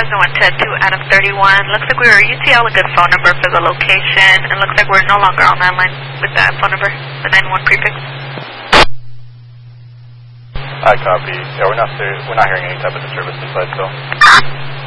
President 1 Adam 31. Looks like we were UTL a good phone number for the location, and looks like we're no longer on that line with that phone number, the 91 prefix. I copy. Yeah, we're not hearing any type of disturbance inside still.